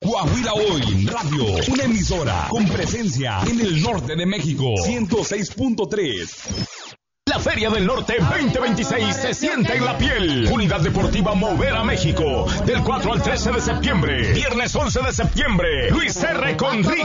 Coahuila Hoy Radio, una emisora con presencia en el norte de México, 106.3. La Feria del Norte 2026 se siente en la piel. Unidad Deportiva Movera México, del 4 al 13 de septiembre. Viernes 11 de septiembre, Luis R. Conrique